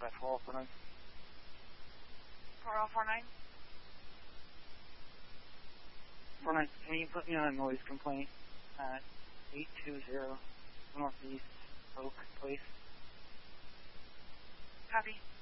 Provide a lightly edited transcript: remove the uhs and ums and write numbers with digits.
by 4049. 4049? 49, can you put me on a noise complaint at 820 Northeast Oak Place? Copy.